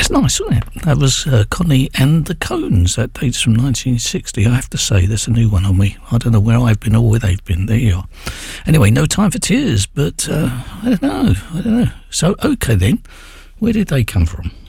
That's nice, wasn't it? That was Connie and the Cones. That dates from 1960. I have to say, that's a new one on me. I don't know where I've been or where they've been. There you are. Anyway, No Time for Tears, but I don't know. So, okay then. Where did they come from?